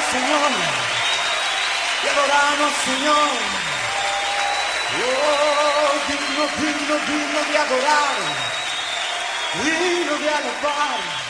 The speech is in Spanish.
Señor, te adoramos, Señor. Oh, digno, digno, digno de adorar, digno de alabar.